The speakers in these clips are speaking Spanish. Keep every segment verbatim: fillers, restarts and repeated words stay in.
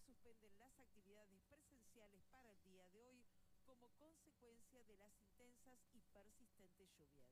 suspenden las actividades presenciales para el día de hoy como consecuencia de las intensas y persistentes lluvias.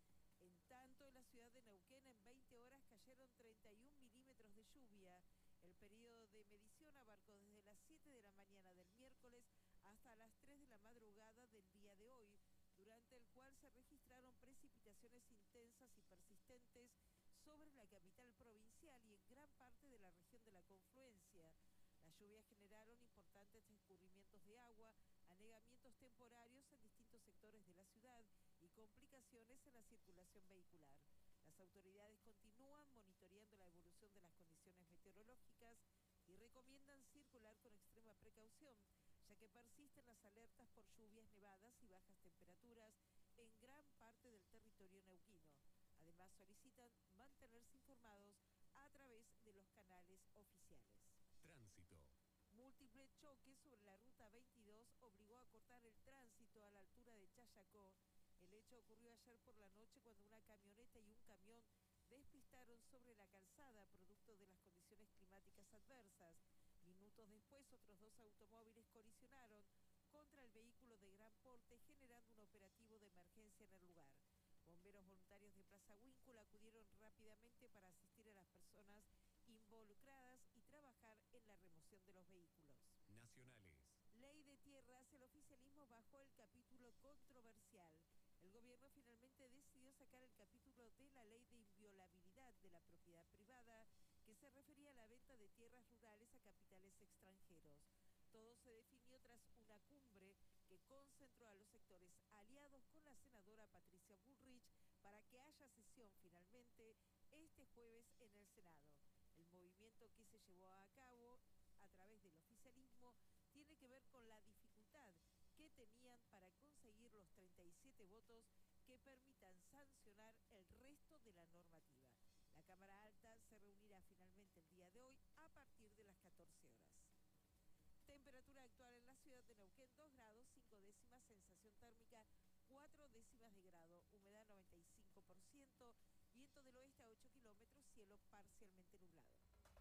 En tanto, en la ciudad de Neuquén, en veinte horas cayeron treinta y un milímetros de lluvia. El periodo de medición abarcó desde las siete de la mañana del miércoles hasta las tres de la madrugada del día de hoy, durante el cual se registraron precipitaciones intensas y persistentes sobre la capital provincial y en gran parte de la región de la confluencia. Las lluvias generaron importantes escurrimientos de agua, anegamientos temporarios en distintos sectores de la ciudad y complicaciones en la circulación vehicular. Las autoridades continúan monitoreando la evolución de las condiciones meteorológicas y recomiendan circular con extrema precaución, ya que persisten las alertas por lluvias, nevadas y bajas temperaturas en gran parte del territorio neuquino. Además, solicitan mantenerse informados a través de los canales oficiales. Tránsito. Múltiple choque sobre la ruta veintidós obligó a cortar el tránsito a la altura de Chayacó. El hecho ocurrió ayer por la noche cuando una camioneta y un camión despistaron sobre la calzada producto de las condiciones climáticas adversas. Minutos después, otros dos automóviles colisionaron contra el vehículo de gran porte, generando un operativo de emergencia en el lugar. Bomberos voluntarios de Plaza Huíncula acudieron rápidamente para asistir a las personas involucradas y trabajar en la remoción de los vehículos. Nacionales. Ley de tierras, el oficialismo bajó el capítulo controversial. El gobierno finalmente decidió sacar el capítulo de la ley de inviolabilidad de la propiedad privada, que se refería a la venta de tierras rurales a capitales extranjeros. Todo se definió tras una cumbre que concentró a los sectores aliados con la senadora Patricia Bullrich para que haya sesión finalmente este jueves en el Senado. El movimiento que se llevó a cabo a través del oficialismo tiene que ver con la dificultad que tenían para conseguir los treinta y siete votos que permitan sancionar el resto de la normativa. La Cámara Alta se reunirá finalmente el día de hoy a partir de las catorce horas. Temperatura actual en la ciudad de Neuquén, dos grados, cinco décimas, sensación térmica cuatro décimas de grado, humedad noventa y cinco por ciento, viento del oeste a ocho kilómetros, cielo parcialmente nublado.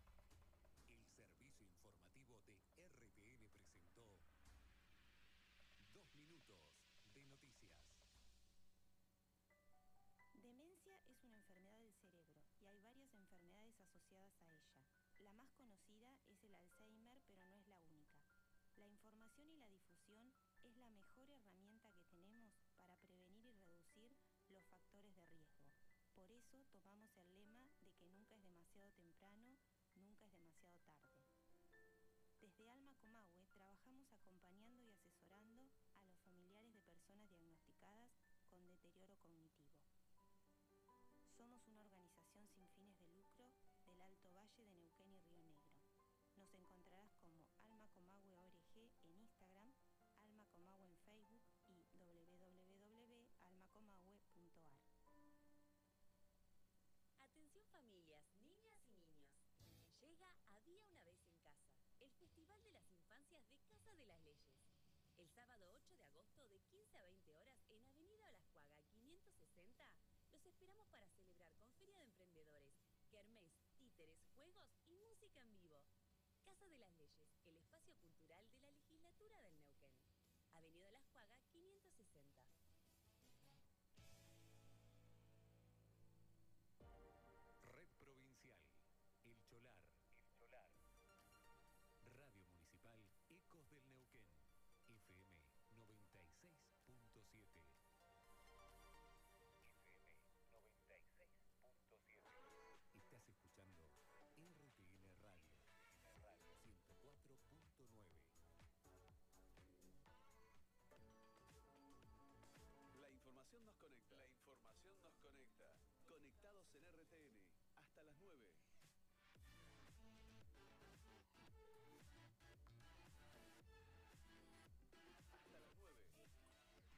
El servicio informativo de R T N presentó Dos Minutos de Noticias. Demencia es una enfermedad del cerebro y hay varias enfermedades asociadas a ella. La más conocida es el Alzheimer, pero no es la única. La información y la difusión es la mejor herramienta que tenemos para prevenir y reducir los factores de riesgo. Por eso tomamos el lema de que nunca es demasiado temprano, nunca es demasiado tarde. Desde Alma Comahue trabajamos acompañando y asesorando a los familiares de personas diagnosticadas con deterioro cognitivo. Somos una organización sin fines de lucro del Alto Valle de Neuquén y Río Negro. Nos encontrarás como Alma Comahue O R G en Instagram, Alma Comahue en Facebook y w w w punto alma comahue punto a r. Atención familias, niñas y niños. Llega Había una vez en casa, el Festival de las Infancias de Casa de las Leyes. El sábado ocho de agosto